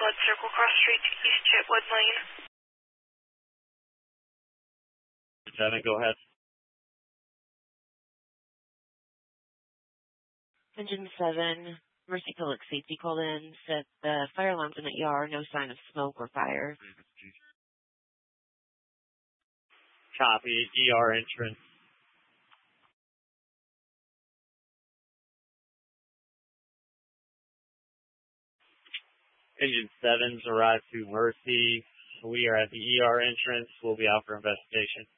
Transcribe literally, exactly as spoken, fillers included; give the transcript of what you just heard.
Blood Circle, cross street to East Chitwood Lane. seven, go ahead. Engine seven, Mercy Public Safety called in, said the fire alarm's in the E R, no sign of smoke or fire. Copy, E R entrance. Engine seven's arrived to Mercy. We are at the E R entrance. We'll be out for investigation.